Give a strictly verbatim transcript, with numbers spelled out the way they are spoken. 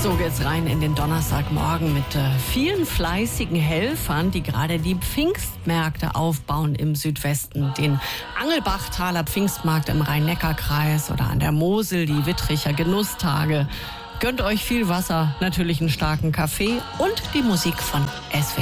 So geht's rein in den Donnerstagmorgen mit äh, vielen fleißigen Helfern, die gerade die Pfingstmärkte aufbauen im Südwesten. Den Angelbachtaler Pfingstmarkt im Rhein-Neckar-Kreis oder an der Mosel, die Wittricher Genusstage. Gönnt euch viel Wasser, natürlich einen starken Kaffee und die Musik von S W